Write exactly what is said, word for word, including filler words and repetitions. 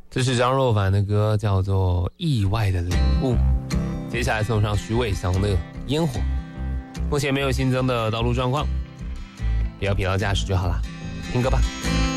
这是张若凡的歌，叫做《意外的礼物》。接下来送上徐伟翔的《烟火》。目前没有新增的道路状况，不要疲劳驾驶就好了。听歌吧。